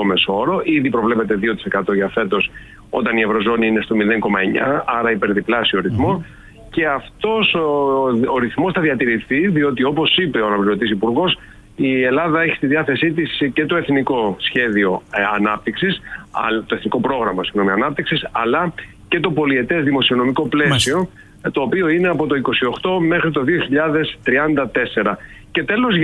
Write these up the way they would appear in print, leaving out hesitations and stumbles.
ελληνικό μέσο-όρο. Ήδη προβλέπεται 2% για φέτος, όταν η Ευρωζώνη είναι στο 0,9, άρα υπερδιπλάσιο ρυθμό. Και αυτός ο ρυθμός θα διατηρηθεί, διότι όπως είπε ο αναπληρωτής υπουργός, η Ελλάδα έχει στη διάθεσή της και το εθνικό σχέδιο ανάπτυξης, το εθνικό πρόγραμμα ανάπτυξης, αλλά και το πολυετές δημοσιονομικό πλαίσιο, το οποίο είναι από το 28 μέχρι το 2034. Και τέλος,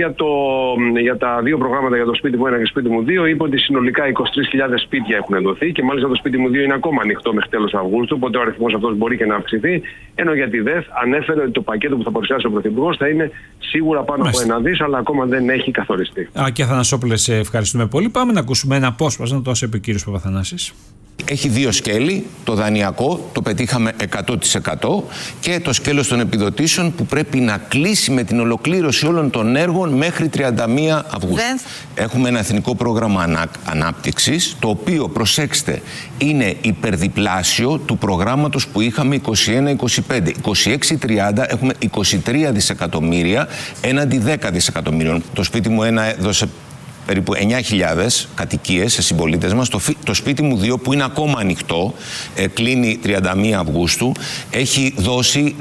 για τα δύο προγράμματα, για το σπίτι μου 1 και σπίτι μου 2, είπε ότι συνολικά 23.000 σπίτια έχουν δοθεί και μάλιστα το σπίτι μου 2 είναι ακόμα ανοιχτό μέχρι τέλος Αυγούστου, οπότε ο αριθμός αυτός μπορεί και να αυξηθεί. Ενώ για τη ΔΕΘ ανέφερε ότι το πακέτο που θα παρουσιάσει ο Πρωθυπουργός θα είναι σίγουρα πάνω από 1 δις, αλλά ακόμα δεν έχει καθοριστεί. Και Αθανασόπουλε, ευχαριστούμε πολύ. Πάμε να ακούσουμε ένα απόσπασμα, το όσο είπε ο κύριος Παπαθανάσης. Έχει δύο σκέλη, το δανειακό, το πετύχαμε 100%, και το σκέλος των επιδοτήσεων που πρέπει να κλείσει με την ολοκλήρωση όλων των έργων μέχρι 31 Αυγούστου. Έχουμε ένα εθνικό πρόγραμμα ανάπτυξης, το οποίο, προσέξτε, είναι υπερδιπλάσιο του προγράμματος που είχαμε 21-25. 26-30 έχουμε 23 δισεκατομμύρια έναντι 10 δισεκατομμύριων. Το σπίτι μου έδωσε περίπου 9.000 κατοικίες σε συμπολίτες μας. Το σπίτι μου 2, που είναι ακόμα ανοιχτό, κλείνει 31 Αυγούστου, έχει δώσει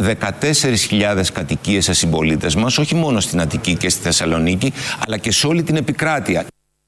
14.000 κατοικίες σε συμπολίτες μας, όχι μόνο στην Αττική και στη Θεσσαλονίκη, αλλά και σε όλη την επικράτεια.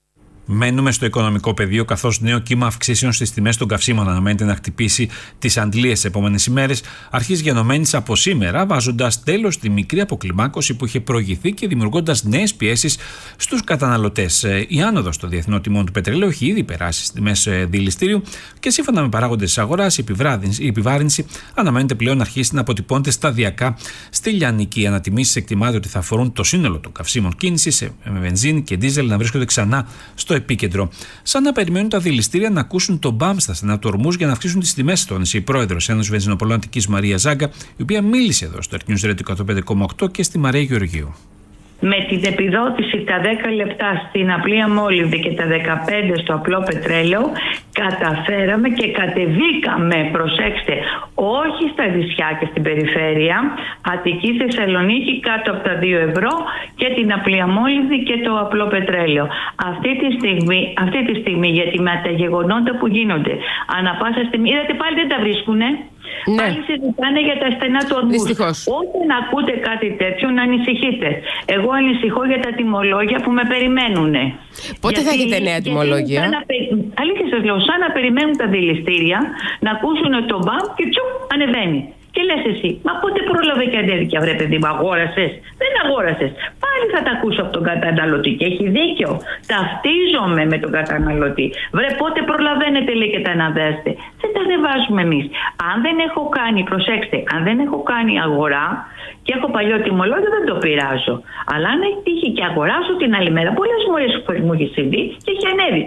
Μένουμε στο οικονομικό πεδίο, καθώς νέο κύμα αυξήσεων στις τιμές των καυσίμων αναμένεται να χτυπήσει τις Αντλίες τις επόμενες ημέρες, αρχής γενομένης από σήμερα, βάζοντας τέλος στη μικρή αποκλιμάκωση που είχε προηγηθεί και δημιουργώντας νέες πιέσεις στους καταναλωτές. Η άνοδος των διεθνών τιμών του πετρελαίου έχει ήδη περάσει στις τιμές δηληστήριου και σύμφωνα με παράγοντες της αγοράς, η επιβάρυνση αναμένεται πλέον να αρχίσει να αποτυπώνεται σταδιακά στη λιανική. Οι ανατιμήσεις εκτιμάται ότι θα αφορούν το σύνολο των καυσίμων κίνησης, με βενζίνη και ντίζελ να βρίσκονται ξανά στο επίκεντρο. Σαν να περιμένουν τα δηληστήρια να ακούσουν τον μπαμ στα στενά του ορμούς για να αυξήσουν τις τιμές, τόνισε η πρόεδρος Ένωσης Βενζινοπολών Αττικής Μαρία Ζάγκα, η οποία μίλησε εδώ στο News Radio 105,8 και στη Μαρία Γεωργίου. Με την επιδότηση τα 10 λεπτά στην απλή αμόλυβδη και τα 15 στο απλό πετρέλαιο, καταφέραμε και κατεβήκαμε, προσέξτε, όχι στα νησιά και στην περιφέρεια, Αττική, Θεσσαλονίκη, κάτω από τα 2 ευρώ, και την απλή αμόλυβδη και το απλό πετρέλαιο. Αυτή τη στιγμή, γιατί με τα γεγονότα που γίνονται, ανά πάσα στιγμή, είδατε πάλι δεν τα βρίσκουνε. Ναι. Πάλι συζητάνε για τα στενά του ορμούς. Όταν ακούτε κάτι τέτοιο, να ανησυχείτε. Εγώ ανησυχώ για τα τιμολόγια που με περιμένουνε. Πότε θα έχετε νέα τιμολόγια? Αλήθεια σας λέω, σαν να περιμένουν τα δηληστήρια να ακούσουν το μπαμ και τσου, ανεβαίνει. Και λες εσύ, μα πότε πρόλαβε και ανέβηκε, βρε παιδί μου, αγόρασες? Δεν αγόρασες. Πάλι θα τα ακούσω από τον καταναλωτή και έχει δίκιο. Ταυτίζομαι με τον καταναλωτή. Βρε, πότε προλαβαίνετε, λέει, και τα αναβάζετε? Δεν τα ανεβάζουμε εμείς. Αν δεν έχω κάνει, προσέξτε, αν δεν έχω κάνει αγορά και έχω παλιό τιμολόγιο, δεν το πειράζω. Αλλά αν έχει τύχει και αγοράσω την άλλη μέρα, πολλές φορές μου έχει συμβεί και έχει ανέβει.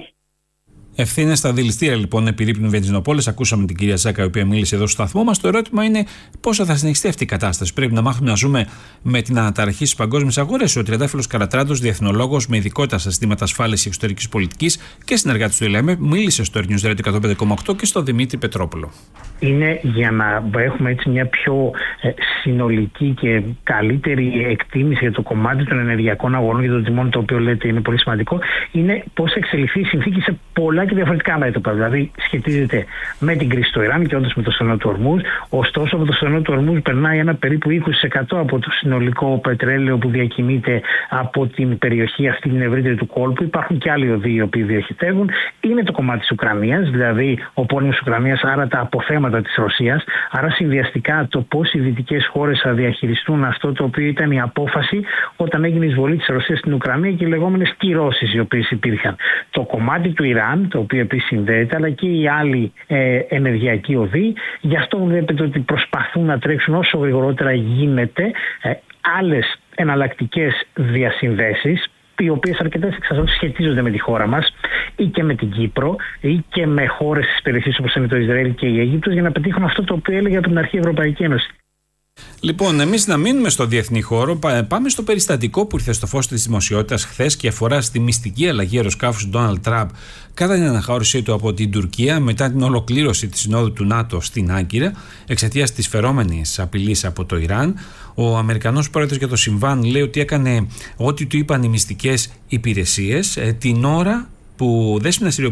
Ευθύνες στα δηληστήρια λοιπόν επιρρύπνουν βενζινοπόλες. Ακούσαμε την κυρία Ζάκα, η οποία μίλησε εδώ στο σταθμό μας. Το ερώτημα είναι πόσο θα συνεχιστεί αυτή η κατάσταση. Πρέπει να μάθουμε να ζούμε με την αναταραχή στις παγκόσμιες αγορές. Ο Τριαντάφυλλος Καρατράντος, διεθνολόγος με ειδικότητα στα ζητήματα ασφάλειας και εξωτερικής πολιτικής και συνεργάτης του ΕΛΕΜΕ, μίλησε στο News Radio 105,8 και στο Δημήτρη Πετρόπουλο. Είναι για να έχουμε έτσι μια πιο συνολική και καλύτερη εκτίμηση για το κομμάτι των ενεργειακών αγορών και των τιμών, το οποίο λέτε είναι πολύ σημαντικό, είναι πώς θα εξελιχθεί η συνθήκη σε πολλά και διαφορετικά μέτωπα. Δηλαδή, σχετίζεται με την κρίση στο Ιράν και όντως με το στενό του Ορμούζ. Ωστόσο, από το στενό του Ορμούζ περνάει ένα περίπου 20% από το συνολικό πετρέλαιο που διακινείται από την περιοχή αυτή την ευρύτερη του κόλπου. Υπάρχουν και άλλοι οδοί οι οποίοι διοχετεύουν. Είναι το κομμάτι της Ουκρανίας, δηλαδή ο πόλεμος της Ουκρανίας, άρα τα αποθέματα της Ρωσίας. Άρα, συνδυαστικά το πώς οι δυτικές χώρες θα διαχειριστούν αυτό το οποίο ήταν η απόφαση όταν έγινε η εισβολή της Ρωσίας στην Ουκρανία και οι λεγόμενες κυρώσεις οι οποίες υπήρχαν. Το κομμάτι του Ιράν, το οποίο επίσης συνδέεται, αλλά και οι άλλοι ενεργειακοί οδοί. Γι' αυτό βλέπετε ότι προσπαθούν να τρέξουν όσο γρηγορότερα γίνεται άλλες εναλλακτικές διασυνδέσεις, οι οποίες αρκετές εξ αυτών σχετίζονται με τη χώρα μας ή και με την Κύπρο ή και με χώρες της περιοχής όπως είναι το Ισραήλ και η Αίγυπτος, για να πετύχουν αυτό το οποίο έλεγε από την αρχή η Ευρωπαϊκή Ένωση. Λοιπόν, εμείς να μείνουμε στο διεθνή χώρο. Πάμε στο περιστατικό που ήρθε στο φως της δημοσιότητας χθες και αφορά στη μυστική αλλαγή αεροσκάφους του Ντόναλντ Τραμπ κατά την αναχώρησή του από την Τουρκία μετά την ολοκλήρωση της συνόδου του ΝΑΤΟ στην Άγκυρα εξαιτίας της φερόμενης απειλής από το Ιράν. Ο Αμερικανός πρόεδρος για το συμβάν λέει ότι έκανε ό,τι του είπαν οι μυστικές υπηρεσίες την ώρα που δεν συναστηριοποιήθηκε